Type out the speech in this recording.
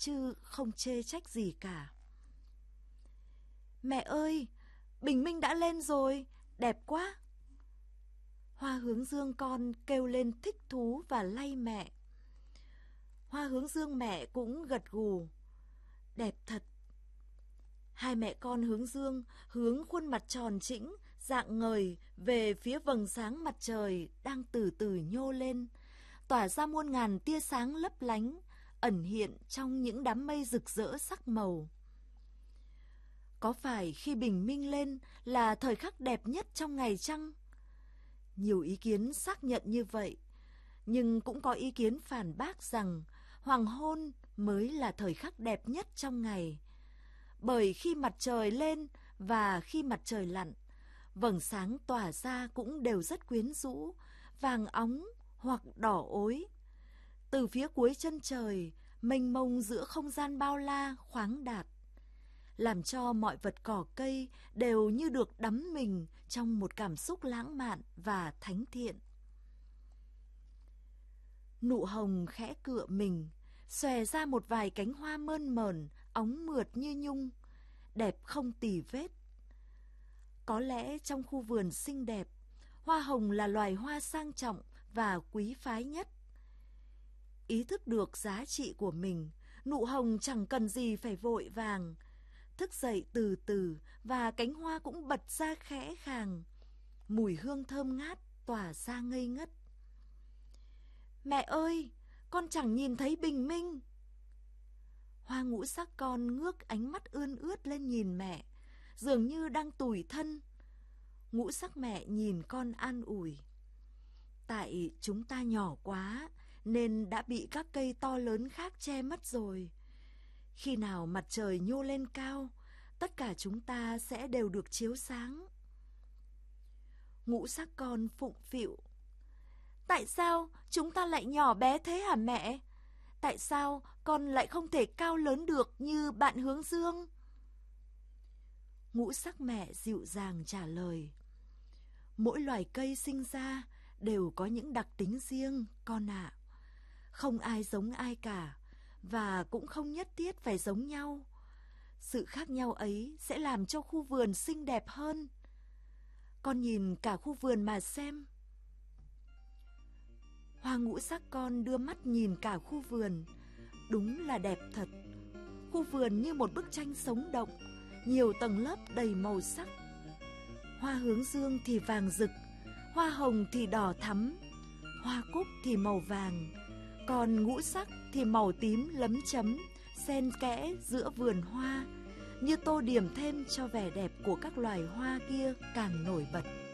chứ không chê trách gì cả. Mẹ ơi, bình minh đã lên rồi, đẹp quá. Hoa hướng dương con kêu lên thích thú và lay mẹ. Hoa hướng dương mẹ cũng gật gù. Đẹp thật. Hai mẹ con hướng dương hướng khuôn mặt tròn trĩnh, rạng ngời về phía vầng sáng mặt trời đang từ từ nhô lên, tỏa ra muôn ngàn tia sáng lấp lánh, ẩn hiện trong những đám mây rực rỡ sắc màu. Có phải khi bình minh lên là thời khắc đẹp nhất trong ngày chăng? Nhiều ý kiến xác nhận như vậy, nhưng cũng có ý kiến phản bác rằng hoàng hôn mới là thời khắc đẹp nhất trong ngày. Bởi khi mặt trời lên và khi mặt trời lặn, vầng sáng tỏa ra cũng đều rất quyến rũ, vàng óng hoặc đỏ ối. Từ phía cuối chân trời, mênh mông giữa không gian bao la khoáng đạt, làm cho mọi vật cỏ cây đều như được đắm mình trong một cảm xúc lãng mạn và thánh thiện. Nụ hồng khẽ cựa mình, xòe ra một vài cánh hoa mơn mởn, óng mượt như nhung, đẹp không tì vết. Có lẽ trong khu vườn xinh đẹp, hoa hồng là loài hoa sang trọng và quý phái nhất. Ý thức được giá trị của mình, nụ hồng chẳng cần gì phải vội vàng, thức dậy từ từ và cánh hoa cũng bật ra khẽ khàng, mùi hương thơm ngát tỏa ra ngây ngất. Mẹ ơi, con chẳng nhìn thấy bình minh. Hoa ngũ sắc con ngước ánh mắt ươn ướt lên nhìn mẹ, dường như đang tủi thân. Ngũ sắc mẹ nhìn con an ủi. Tại chúng ta nhỏ quá nên đã bị các cây to lớn khác che mất rồi. Khi nào mặt trời nhô lên cao, tất cả chúng ta sẽ đều được chiếu sáng. Ngũ sắc con phụng phịu. Tại sao chúng ta lại nhỏ bé thế hả mẹ? Tại sao con lại không thể cao lớn được như bạn hướng dương? Ngũ sắc mẹ dịu dàng trả lời. Mỗi loài cây sinh ra đều có những đặc tính riêng, con ạ. Không ai giống ai cả, và cũng không nhất thiết phải giống nhau. Sự khác nhau ấy sẽ làm cho khu vườn xinh đẹp hơn. Con nhìn cả khu vườn mà xem. Hoa ngũ sắc con đưa mắt nhìn cả khu vườn. Đúng là đẹp thật. Khu vườn như một bức tranh sống động, nhiều tầng lớp đầy màu sắc. Hoa hướng dương thì vàng rực, hoa hồng thì đỏ thắm, hoa cúc thì màu vàng, còn ngũ sắc thì màu tím lấm chấm, xen kẽ giữa vườn hoa, như tô điểm thêm cho vẻ đẹp của các loài hoa kia càng nổi bật.